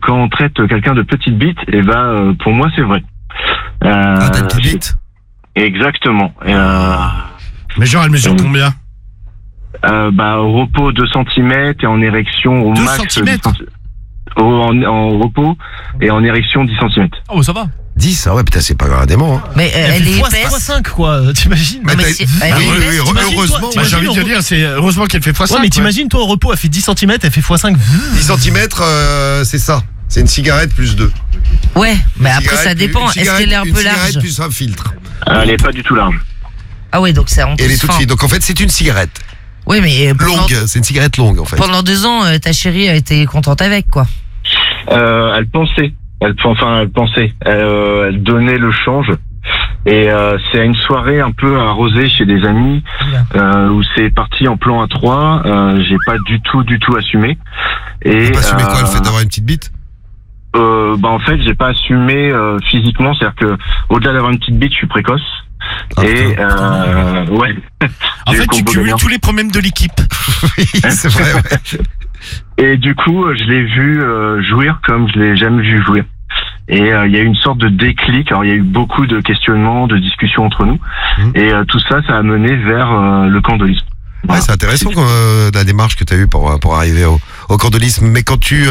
quand on traite quelqu'un de petite bite, et pour moi c'est vrai. T'as une petite bite ? Exactement. Mais genre, elle mesure combien ? Au repos 2 cm et en érection au 2 max. centimètres en repos et en érection 10 cm. Oh, ça va. 10, ah ouais, putain, c'est pas un démon, hein. Mais elle est épaisse. x5 quoi, t'imagines? Mais heureusement, moi j'ai envie de te dire, c'est heureusement qu'elle fait x5. Ouais, mais t'imagines, toi, au repos, elle fait 10 cm, elle fait x5. 10 cm, c'est ça. C'est une cigarette plus 2. Ouais, mais après ça dépend. Est-ce qu'elle est un peu large? Une cigarette plus un filtre. Elle est pas du tout large. Ah ouais, donc c'est en plus. Et elle est toute fine. Donc en fait, c'est une cigarette. Oui, mais longue, c'est une cigarette longue en fait. Pendant 2 ans, ta chérie a été contente avec, quoi. Elle pensait. Elle donnait le change. Et c'est à une soirée un peu arrosée chez des amis où c'est parti en plan A3. J'ai pas du tout assumé. Et t'as pas assumé quoi, le fait d'avoir une petite bite? En fait, j'ai pas assumé physiquement. C'est-à-dire que au-delà d'avoir une petite bite, je suis précoce. Ouais. En fait, tu cumules tous les problèmes de l'équipe. Oui, c'est vrai, ouais. Et du coup, je l'ai vu jouir comme je l'ai jamais vu jouir. Et il y a eu une sorte de déclic. Alors, il y a eu beaucoup de questionnements, de discussions entre nous. Et tout ça a mené vers le candolisme. Voilà. Ouais, c'est intéressant la démarche que tu as eue pour arriver au candolisme. Mais quand tu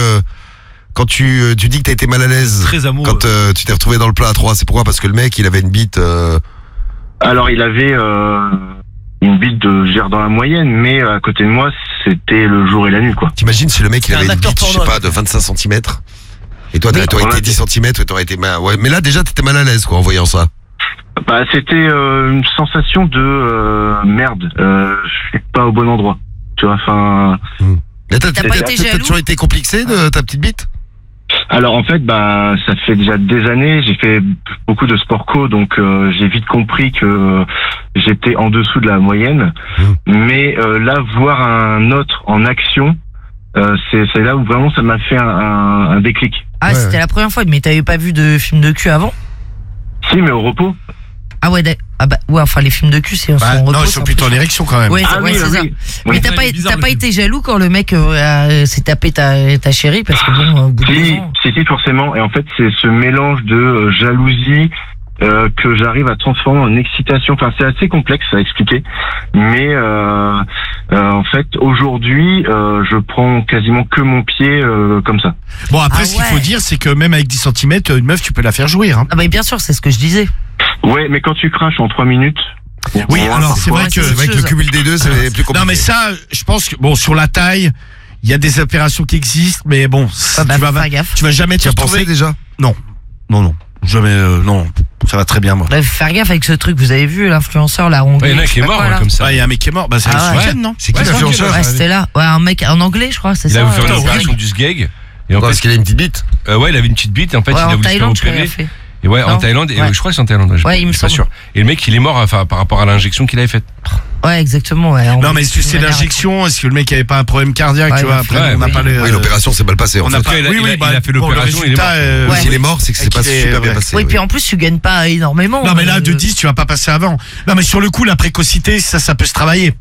dis que tu as été mal à l'aise quand tu t'es retrouvé dans le plat à 3, c'est pourquoi? Parce que le mec, il avait une bite... Alors, il avait une bite dans la moyenne, mais à côté de moi, c'était le jour et la nuit, quoi. T'imagines si le mec, il avait une bite, je sais pas, de 25 cm et toi, t'aurais été 10 cm et t'aurais été mal... Ouais, mais là, déjà, t'étais mal à l'aise, quoi, en voyant ça. C'était une sensation de merde. Je suis pas au bon endroit. Tu vois, enfin... T'as pas été jaloux? T'as toujours été complexé de ta petite bite? Alors en fait, ça fait déjà des années, j'ai fait beaucoup de sport co, donc j'ai vite compris que j'étais en dessous de la moyenne. Mais là, voir un autre en action, c'est là où vraiment ça m'a fait un déclic. Ah, c'était la première fois, mais t'avais pas vu de film de cul avant? Si, mais au repos. Ah ouais, enfin les films de cul c'est son repos. Non, ils sont plutôt en érection quand même. Ouais, c'est ça. Mais t'as pas été jaloux quand le mec s'est tapé ta chérie parce que bon, au bout de 2 ans... Si, forcément. Et en fait, c'est ce mélange de jalousie que j'arrive à transformer en excitation. Enfin, c'est assez complexe à expliquer. Mais en fait, aujourd'hui, je prends quasiment que mon pied comme ça. Bon, après, ce qu'il faut dire, c'est que même avec 10 cm, une meuf, tu peux la faire jouir. Hein. Ah bah bien sûr, c'est ce que je disais. Ouais, mais quand tu craches en 3 minutes... Oui, alors c'est vrai que avec le cumul des deux, c'est plus compliqué. Non, mais ça, je pense que, bon, sur la taille, il y a des opérations qui existent, mais bon, tu vas jamais te retrouver... pensé déjà? Non. Jamais, non. Ça va très bien, moi. Faire gaffe avec ce truc, vous avez vu l'influenceur là, il y en a qui est mort comme ça. Il y a un mec qui est mort, c'est Suken, non? C'est qui l'influenceur? Ouais, c'était là. Ouais, un mec en anglais, je crois, c'est ça. Il a voulu faire une opération du sgeg. Et en fait, parce qu'il a une petite bite? Ouais, il avait une petite bite et en fait, il a voulu se faire opérer. Et ouais, en Thaïlande, et je crois que c'est en Thaïlande. Ouais, il me suis pas semble. sûr. Et le mec, il est mort par rapport à l'injection qu'il avait faite. Ouais, exactement. Ouais, non, mais c'est l'injection. Est-ce que le mec avait pas un problème cardiaque, tu vois? Après, on n'a pas les. Oui, l'opération s'est mal passée. Il a fait l'opération, il est mort. S'il est mort, c'est que c'est pas super bien passé. Oui, puis en plus, tu gagnes pas énormément. Non, mais là, de 10, tu vas pas passer avant. Non, mais sur le coup, la précocité, ça peut se travailler.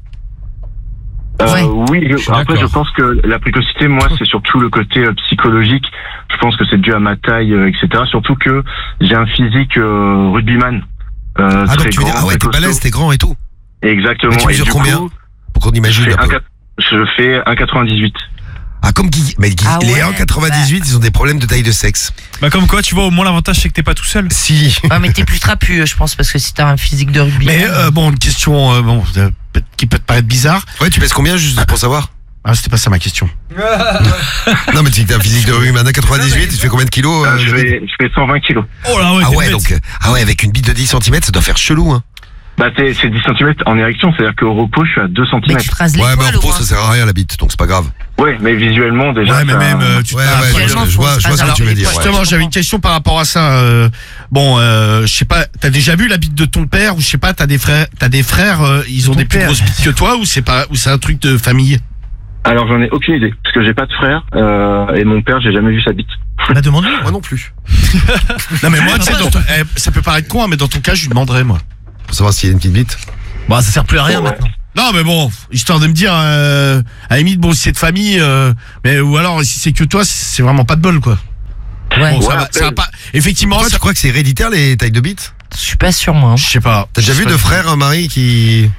Oui, après je pense que la précocité, moi, c'est surtout le côté psychologique. Je pense que c'est dû à ma taille, etc. Surtout que j'ai un physique rugbyman. Donc tu veux dire, t'es balèze, t'es grand et tout. Exactement. Mais tu mesures combien? Pour qu'on imagine un peu. Je fais 1,98. Ah, comme Guy. Mais Guy, les 1,98, ils ont des problèmes de taille de sexe. Bah, comme quoi, tu vois, au moins l'avantage, c'est que t'es pas tout seul. Si. Ouais, mais t'es plus trapu, je pense, parce que si t'as un physique de rugby. Mais bon, une question qui peut te paraître bizarre. Ouais, tu pèses combien, juste pour savoir? Ah, c'était pas ça ma question. Non, mais tu dis que t'as un physique de rugby, 1,98, tu fais combien de kilos? Je fais 120 kilos. Oh là, ouais. Avec une bite de 10 cm, ça doit faire chelou, hein. C'est 10 cm en érection, c'est-à-dire qu'au repos, je suis à 2 cm. Mais tu te rases les poils, mais au repos, ça sert à rien la bite, donc c'est pas grave. Ouais, mais visuellement, déjà. Ouais, mais même, je vois ce que tu veux dire. Justement, j'avais une question par rapport à ça. Je sais pas, t'as déjà vu la bite de ton père, ou je sais pas, t'as des frères, ils ont des plus grosses bites que toi, ou c'est un truc de famille? Alors, j'en ai aucune idée, parce que j'ai pas de frère, et mon père, j'ai jamais vu sa bite. On l'a demandé? Moi non plus. Non, mais moi, tu sais, ça peut paraître con, mais dans ton cas, je lui demanderais, moi. Pour savoir s'il y a une petite bite. Bah, ça sert plus à rien maintenant. Non, mais bon, histoire de me dire, à la limite, bon, si c'est de famille, mais ou alors, si c'est que toi, c'est vraiment pas de bol, quoi. Ouais. Bon, ça va pas. Effectivement, Pourquoi tu crois que c'est héréditaire les tailles de bite? Je suis pas sûr, moi. Je sais pas. T'as déjà vu 2 frères, Marie, qui...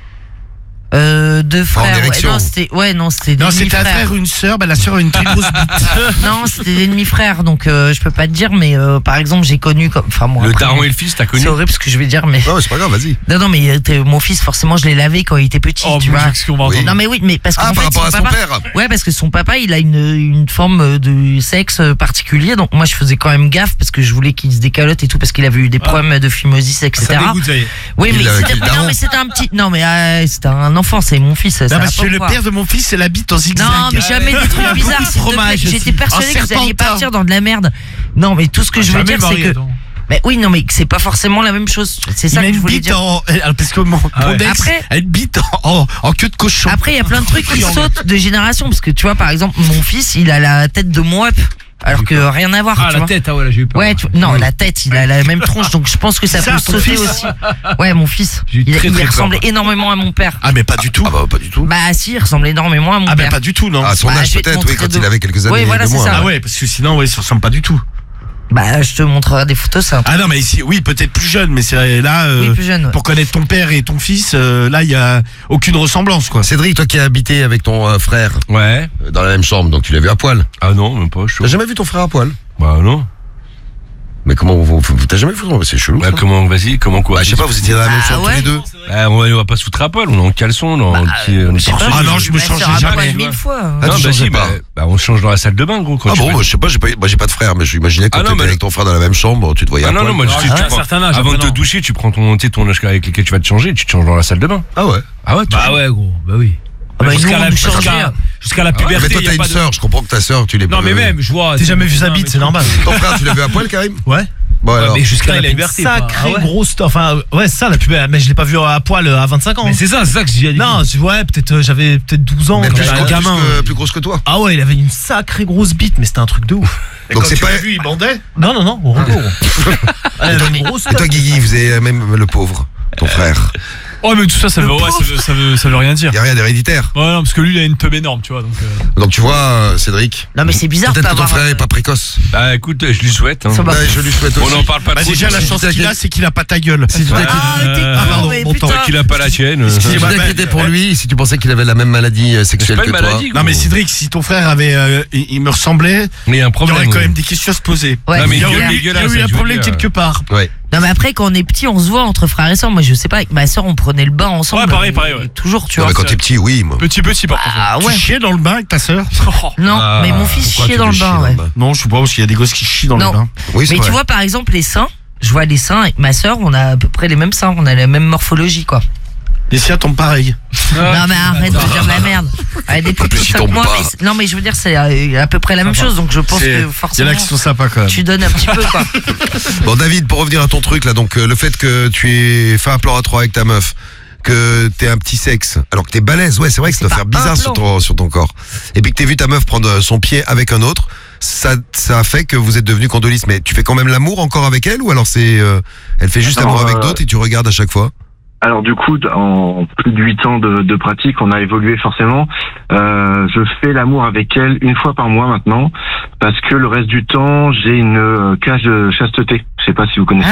2 frères. érection. Non, c'était des Non, c'était un demi-frères. frère, une sœur, la sœur a une très grosse bite. Non, c'était des demi-frères, donc je peux pas te dire, mais par exemple, j'ai connu comme. Enfin, moi. Le daron et le fils, t'as connu? C'est horrible ce que je vais dire, mais. Non, c'est pas grave, vas-y. Non, mais mon fils, forcément, je l'ai lavé quand il était petit, tu vois. Oui. Non, mais oui, mais parce qu'en Ah, fait, par rapport à son père. Ouais, parce que son papa, il a une forme de sexe particulier, donc moi, je faisais quand même gaffe parce que je voulais qu'il se décalote et tout, parce qu'il avait eu des problèmes de phimosis, etc. Ça dégoûte, ça y est. Oui, mais Il c'était, non, mais c'était un petit. Non, mais c'était un enfant, c'est mon fils. Non, ça parce va que pas le quoi. père de mon fils, c'est la bite en zigzag. Non, mais jamais des trucs bizarres. s'il te plaît. fromage J'étais aussi. persuadée que vous alliez serpentin. partir dans de la merde. Non, mais tout ce que je veux dire, c'est que. Mais oui, non, mais c'est pas forcément la même chose. C'est ça Il a que je une voulais bite dire. parce que mon ex Après- a une bite en queue de cochon. Après, il y a plein de trucs qui sautent de génération. Parce que tu vois, par exemple, mon fils, il a la tête de mon up. Alors que rien à voir. Ah, tu la vois. tête, ah ouais, là, j'ai eu peur. Ouais, non, la tête, il a la même tronche, donc je pense que ça Ça, peut ton sauter fils aussi. Ouais, mon fils. J'ai eu Il très, très ressemblait peur. énormément à mon père. Ah, mais pas du tout. Ah bah, pas du tout. Bah, si, il ressemblait énormément à mon Ah, père. mais pas du tout, non. À son Bah, âge je vais te peut-être, oui, montrer quand deux. il avait quelques années Oui, voilà, de c'est moins. ça. Ah ouais, parce que sinon, ouais, ça ressemble pas du tout. Bah, je te montrerai des photos, ça. Ah non, mais ici, oui, peut-être plus jeune, mais c'est là, Oui, plus jeune. Ouais. pour connaître ton père et ton fils, là, il y a aucune ressemblance, quoi. Cédric, toi qui as habité avec ton frère Ouais. dans la même chambre, donc tu l'as vu à poil. Ah non, même pas, chaud. T'as jamais vu ton frère à poil? Bah non. Mais comment t'as jamais vu? C'est chelou. Bah ça. comment, vas-y, comment quoi? Bah, je sais pas, vous étiez dans la même Ah chambre ouais tous les deux. Bah, on va pas se foutre à poil, on est en caleçon, on est je sais torse pas, Ah nu. non, je me ma changeais sœur a jamais, poil tu 1000 vois. fois. Ah, Non, tu bah changeais si, pas. bah on change dans la salle de bain, gros. Quand Ah tu bon, veux. moi, je sais pas, moi j'ai pas de frère, mais j'imaginais quand Ah non, t'étais mais- avec ton frère dans la même chambre, tu te voyais à Ah non, poil. non, moi, Ah, tu à un prends- certain âge, avant de te maintenant. doucher, tu prends ton âge avec lequel tu vas te changer, tu te changes dans la salle de bain. Ah ouais. Ah ouais, Bah ouais, gros, bah oui. Ah bah, Jusqu'à nous, on la- nous jusqu'à- changeait. jusqu'à la Mais puberté, toi y a t'as pas une de... sœur, je comprends que ta sœur, tu l'es Non, mais même, je vois... T'as jamais vu sa bite, c'est normal. Ton frère, tu l'as vu à poil, Karim? Ouais. Bon alors. Mais jusqu'à Putain, la il a une puberté. sacrée pas. Ah ouais. grosse. Enfin, ouais, c'est ça la puberté. Mais je l'ai pas vu à poil à 25 ans. Mais c'est ça que j'ai dit. Non, ouais, peut-être j'avais peut-être 12 ans Mais quand plus, j'étais un plus gamin. plus grosse que toi. Ah ouais, il avait une sacrée grosse bite, mais c'était un truc de ouf. Donc c'est pas. vu, il bandait. Non, au retour. Elle avait une grosse Et toi, Guigui, il faisait même le pauvre, ton frère. Oh, mais tout ça, ça veut rien dire. Il y a rien d'héréditaire. Ouais, non, parce que lui, il a une teub énorme, tu vois. Donc tu vois, Cédric. Non, mais c'est bizarre de Peut-être pas que ton avoir. frère est pas précoce. Bah écoute, je lui souhaite. Hein. Ça va. Ouais, je lui souhaite On aussi. n'en parle pas Bah trop. déjà, la si chance tu qu'il a, c'est qu'il a pas ta gueule. Si tu t'inquiètes. Ah, t'es pardon, con, mais bon temps. putain. Qu'il a pas la tienne. Si tu bah, t'inquiétais bah, pour lui, si tu pensais qu'il avait la même maladie C'est sexuelle pas que une toi. maladie. Non mais Cédric, si ton frère avait, il me ressemblait, Mais il y a un il y problème. aurait quand ouais. même des questions à se poser. Ouais, Non, mais Il y a gueule, eu- les il y a gueulasses, eu un je veux problème dire. quelque part. Ouais. Non, mais après, quand on est petit, on se voit entre frères et sœurs. Moi, je sais pas, avec ma sœur, on prenait le bain ensemble. Ouais, pareil, ouais. Toujours, tu Non, vois. mais quand t'es petit, oui, moi. Petit, par contre. Ah Tu ouais. chiais dans le bain avec ta sœur? Non, Ah, mais mon fils Pourquoi chiait tu dans veux le chier bain, ouais. Non, je sais pas, parce qu'il y a des gosses qui chient dans Non. le bain. Oui, c'est Mais vrai. tu vois, par exemple, les seins, je vois les seins avec ma sœur, on a à peu près les mêmes seins, on a la même morphologie, quoi. Les siens tombent pareil. Non, mais arrête de dire de la merde. Elle est plus plus, petite ils que tombent moi, pas. mais non, mais je veux dire, c'est à peu près la même chose, donc je pense C'est- que Il y en forcément, a qui sont sympas quand même. tu donnes un petit peu, quoi. Bon, David, pour revenir à ton truc, là, donc, le fait que tu aies fait un plan à 3 avec ta meuf, que t'aies un petit sexe, alors que t'es balèze, ouais, c'est vrai que ça doit C'est faire pas bizarre un sur ton corps. Et puis que t'aies vu ta meuf prendre son pied avec un autre, ça a fait que vous êtes devenus condolistes. Mais tu fais quand même l'amour encore avec elle, ou alors elle fait juste Non, l'amour avec d'autres et tu regardes à chaque fois? Alors du coup, en plus de 8 ans de pratique, on a évolué forcément. Je fais l'amour avec elle une fois par mois maintenant, parce que le reste du temps, j'ai une cage de chasteté. Je sais pas si vous connaissez.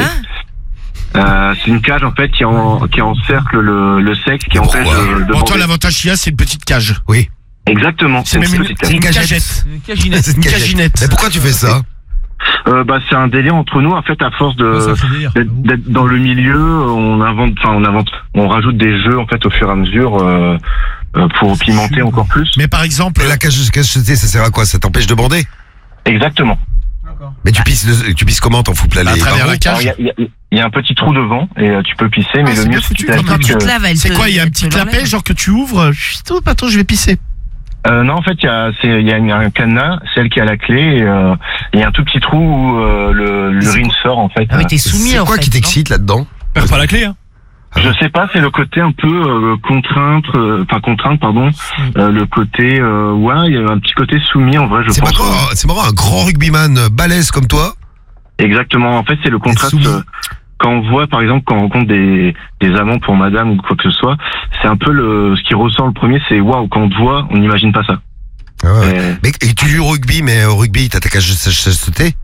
C'est une cage en fait qui encercle le sexe, qui empêche de Bon, toi, bander. l'avantage qu'il y a, c'est une petite cage. Oui. Exactement. C'est même une petite cage. cagette. C'est une caginette. Mais pourquoi tu fais ça? C'est un délire entre nous en fait, à force d'être dans le milieu, on rajoute des jeux en fait au fur et à mesure pour pimenter encore plus. Mais par exemple, Et la cage de chasteté, ça sert à quoi? Ça t'empêche de bander? Exactement. Mais tu pisses comment? T'en fous plein à les travers barreaux? la cage. Alors, il y a un petit trou devant et tu peux pisser, mais Ah, le c'est mieux bien c'est foutu, que comme Quand tu te laves, elle C'est te- quoi, il y a un elle petit te l'enlève. clapet, genre que tu ouvres, chut, oh, attends, je vais pisser. Non, en fait, il y a un cadenas, celle qui a la clé, et il y a un tout petit trou où l'urine sort, en fait. Ah, mais t'es soumis, C'est en quoi fait. qui t'excite là-dedans? Perds pas la clé, hein. Je sais pas, c'est le côté un peu contrainte, le côté, il y a un petit côté soumis, en vrai, je C'est pense. marrant, un grand rugbyman balèze comme toi. Exactement, en fait, c'est le contraste. soumis. Quand on voit, par exemple, quand on rencontre des amants pour madame ou quoi que ce soit, c'est un peu ce qui ressort le premier, c'est waouh, quand on te voit, on n'imagine pas ça. Ah ouais. Et tu joues au rugby, mais au rugby, t'as ta cage de chasteté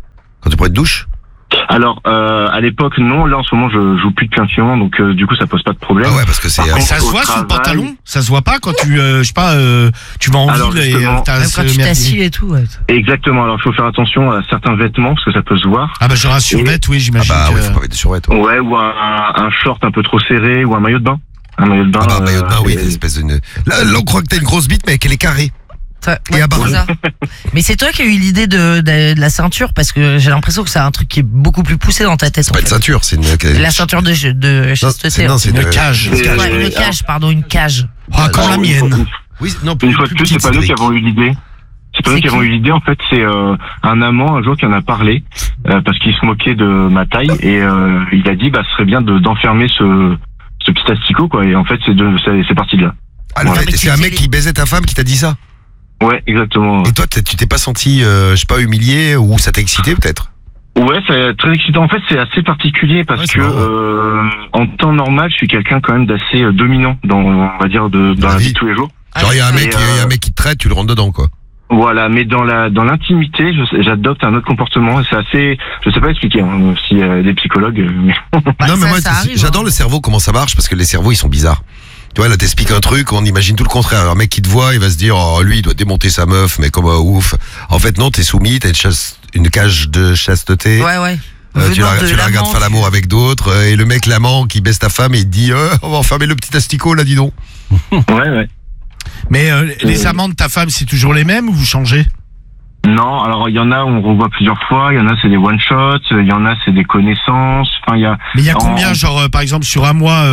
Quand tu prends une douche? Alors, à l'époque, non. Là, en ce moment, je joue plus depuis un petit moment, donc du coup, ça pose pas de problème. Ah ouais, parce que c'est. Mais ça se voit sous le pantalon? Ça se voit pas quand tu, je sais pas, tu vas en ville et t'as quand tu t'assis et tout. Ouais. Exactement. Alors, il faut faire attention à certains vêtements parce que ça peut se voir. Ah bah genre un survêt, oui, j'imagine. Ah bah oui, faut pas mettre de survêt. Ouais, ou un short un peu trop serré, ou un maillot de bain. Un maillot de bain. Ah bah, maillot de bain, oui, une espèce de. Là, on croit que t'as une grosse bite, mais qu'elle est carrée. Et à barreau. Mais c'est toi qui as eu l'idée de la ceinture, parce que j'ai l'impression que c'est un truc qui est beaucoup plus poussé dans ta tête. C'est pas une ceinture, c'est une. La ceinture de chasteté. Non, c'est une cage. Une cage, pardon, une cage. Ah, comme la mienne. Oui, non, une fois de plus, c'est pas nous qui avons eu l'idée. C'est pas nous qui avons eu l'idée, en fait, c'est un amant un jour qui en a parlé, parce qu'il se moquait de ma taille, et il a dit, bah, ce serait bien d'enfermer ce petit asticot, quoi, et en fait, c'est parti de là. Ah, voilà. C'est un mec qui baisait ta femme qui t'a dit ça? Ouais, exactement. Et toi, tu t'es pas senti, je sais pas, humilié, ou ça t'a excité peut-être? Ouais, c'est très excitant. En fait, c'est assez particulier parce que en temps normal, je suis quelqu'un quand même d'assez dominant on va dire, dans la vie de tous les jours. Genre, il y a un mec qui te traite, tu le rentres dedans, quoi. Voilà, mais dans l'intimité, j'adopte un autre comportement. Et c'est assez, je sais pas expliquer, hein, s'il y a des psychologues. Mais... non, mais moi, j'adore le cerveau, comment ça marche, parce que les cerveaux, ils sont bizarres. Tu vois, là, t'expliques un truc, on imagine tout le contraire. Alors, un mec qui te voit, il va se dire, oh, lui, il doit démonter sa meuf, mais comme ouf. En fait, non, t'es soumis, t'as une cage de chasteté. Ouais. Tu la regardes faire l'amour avec d'autres, et le mec, l'amant, qui baisse ta femme, et il te dit, on va enfermer le petit asticot, là, dis donc. Ouais. Mais les amants de ta femme, c'est toujours les mêmes ou vous changez? Non, alors il y en a, on revoit plusieurs fois, il y en a c'est des one shots, il y en a c'est des connaissances, enfin il y a... Mais il y a combien, genre par exemple sur un mois,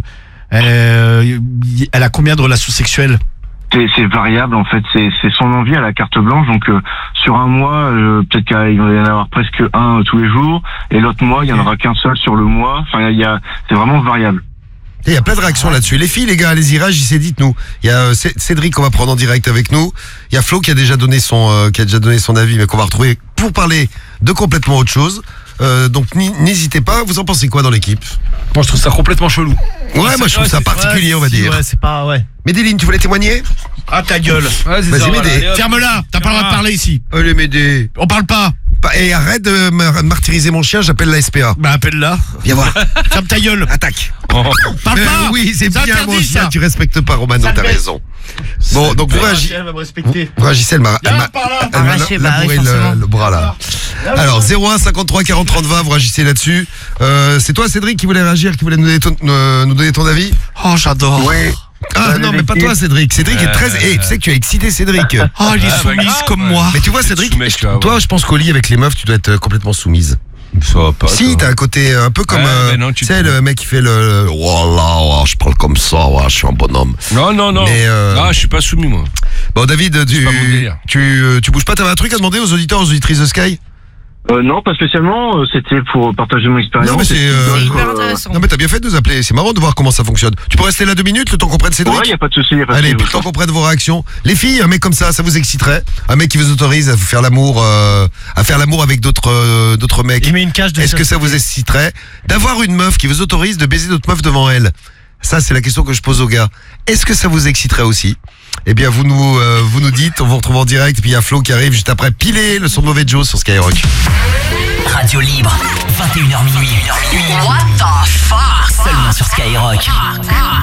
elle a combien de relations sexuelles? C'est variable en fait, c'est son envie, elle a carte blanche, donc sur un mois, peut-être qu'il va y en avoir presque un tous les jours, et l'autre mois, il y en aura qu'un seul sur le mois, enfin c'est vraiment variable. Il y a plein de réactions là-dessus. Les filles, les gars, allez-y, réagissez, dites-nous. Il y a Cédric qu'on va prendre en direct avec nous. Il y a Flo qui a déjà donné son avis, mais qu'on va retrouver pour parler de complètement autre chose. Donc n'hésitez pas. Vous en pensez quoi dans l'équipe? Moi, je trouve ça complètement chelou. Ouais, moi je trouve ça particulier, on va dire. Ouais, c'est pas, ouais. Médéline, tu voulais témoigner? Ah, ta gueule. Ouais, vas-y, Médé. Ferme-la, t'as pas le droit de parler ici. Allez, Médé. On parle pas. Et arrête de martyriser mon chien, j'appelle la SPA. Bah, appelle-la. Viens voir. Ferme ta gueule. Attaque. Parle pas. Oui, c'est bien interdit, mon chien, ça. tu respectes pas Romano, t'as raison. Bon, donc vous réagissez. Vous réagissez, elle m'a labouré le bras là. Alors 01 53 40 30 20, vous réagissez là-dessus. C'est toi Cédric qui voulait réagir, qui voulait nous donner ton avis? Oh, j'adore. Ouais. Ah non, mais pas toi Cédric. Cédric est très... tu sais que tu as excité Cédric. Oh, il est soumise comme moi. Mais tu vois Cédric, toi je pense qu'au lit avec les meufs tu dois être complètement soumise. Ça va pas. Si, t'as un côté un peu comme tu sais le mec qui fait le voilà, je parle comme ça, je suis un bonhomme. Non. Mais je suis pas soumis moi. Bon David, tu bouges pas, t'avais un truc à demander aux auditeurs, aux auditrices de Sky? Non, pas spécialement, c'était pour partager mon expérience. Non mais c'est hyper intéressant. Non mais t'as bien fait de nous appeler, c'est marrant de voir comment ça fonctionne. Tu peux rester là 2 minutes, le temps qu'on prenne Cédric? Ouais, y a pas de souci, Allez, le temps qu'on prenne vos réactions. Les filles, un mec comme ça vous exciterait? Un mec qui vous autorise à vous faire l'amour avec d'autres mecs. Il met une cage de Est-ce que ça vous exciterait d'avoir une meuf qui vous autorise de baiser d'autres meufs devant elle? Ça, c'est la question que je pose aux gars. Est-ce que ça vous exciterait aussi? Eh bien, vous nous dites, on vous retrouve en direct, et puis il y a Flo qui arrive juste après piler le son de Mauvais Joe sur Skyrock. Radio libre, 21h minuit. What the fuck? Seulement sur Skyrock.